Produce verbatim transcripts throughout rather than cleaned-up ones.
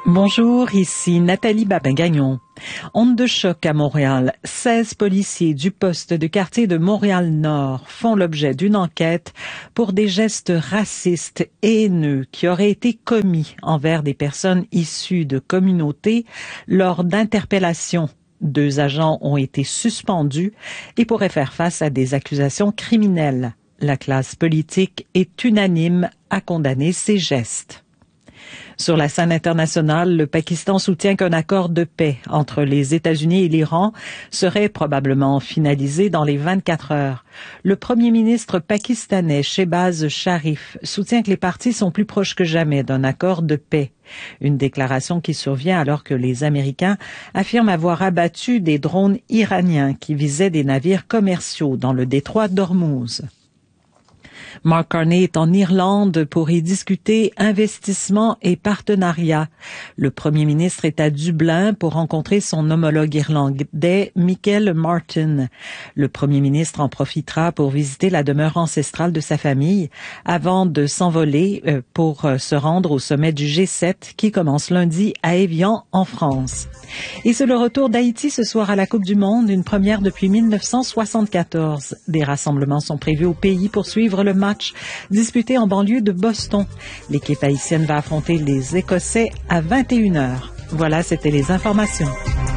Bonjour, ici Nathalie Babin-Gagnon. Onde de choc à Montréal. seize policiers du poste de quartier de Montréal-Nord font l'objet d'une enquête pour des gestes racistes et haineux qui auraient été commis envers des personnes issues de communautés lors d'interpellations. Deux agents ont été suspendus et pourraient faire face à des accusations criminelles. La classe politique est unanime à condamner ces gestes. Sur la scène internationale, le Pakistan soutient qu'un accord de paix entre les États-Unis et l'Iran serait probablement finalisé dans les vingt-quatre heures. Le premier ministre pakistanais, Shehbaz Sharif, soutient que les parties sont plus proches que jamais d'un accord de paix. Une déclaration qui survient alors que les Américains affirment avoir abattu des drones iraniens qui visaient des navires commerciaux dans le détroit d'Ormuz. Mark Carney est en Irlande pour y discuter investissement et partenariat. Le premier ministre est à Dublin pour rencontrer son homologue irlandais, Michael Martin. Le premier ministre en profitera pour visiter la demeure ancestrale de sa famille avant de s'envoler pour se rendre au sommet du G sept qui commence lundi à Évian, en France. Et c'est le retour d'Haïti ce soir à la Coupe du Monde, une première depuis mille neuf cent soixante-quatorze. Des rassemblements sont prévus au pays pour suivre le match disputé en banlieue de Boston. L'équipe haïtienne va affronter les Écossais à vingt et une heures. Voilà, c'était les informations.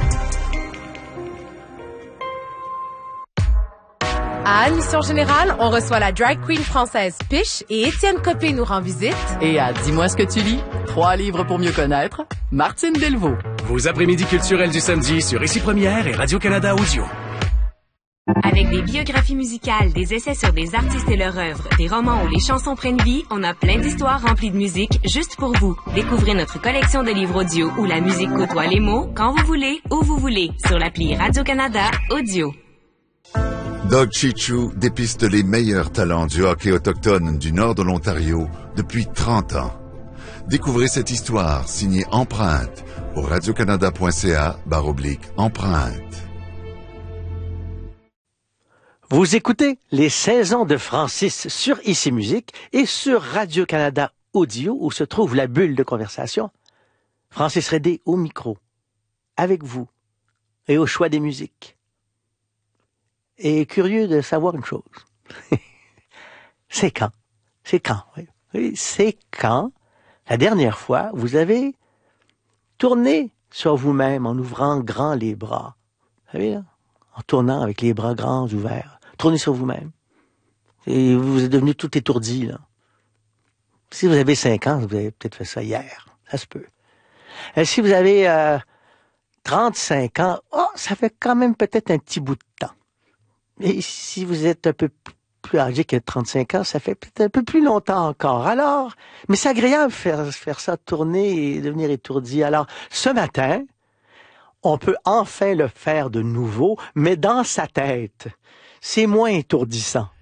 À Admission Générale, on reçoit la drag queen française Piche et Étienne Copé nous rend visite. Et à Dis-moi ce que tu lis, trois livres pour mieux connaître, Martine Delvaux. Vos après-midi culturels du samedi sur Ici Première et Radio-Canada Audio. Avec des biographies musicales, des essais sur des artistes et leur œuvre, des romans où les chansons prennent vie, on a plein d'histoires remplies de musique juste pour vous. Découvrez notre collection de livres audio où la musique côtoie les mots quand vous voulez, où vous voulez, sur l'appli Radio-Canada Audio. Doug Chichou dépiste les meilleurs talents du hockey autochtone du nord de l'Ontario depuis trente ans. Découvrez cette histoire signée Empreinte au radiocanada.ca barre oblique Empreinte. Vous écoutez les saisons de Francis sur Ici Musique et sur Radio-Canada Audio où se trouve la bulle de conversation. Francis Redé au micro, avec vous et au choix des musiques. Et curieux de savoir une chose. C'est quand? C'est quand? Oui, oui, c'est quand la dernière fois vous avez tourné sur vous-même en ouvrant grand les bras. Vous savez, là? En tournant avec les bras grands ouverts. Tournez sur vous-même. Et vous êtes devenu tout étourdi, là. Si vous avez cinq ans, vous avez peut-être fait ça hier. Ça se peut. Et si vous avez euh, trente-cinq ans, oh, ça fait quand même peut-être un petit bout de temps. Et si vous êtes un peu plus âgé que trente-cinq ans, ça fait peut-être un peu plus longtemps encore. Alors, mais c'est agréable de faire, faire ça, tourner et devenir étourdi. Alors, ce matin, on peut enfin le faire de nouveau, mais dans sa tête. C'est moins étourdissant.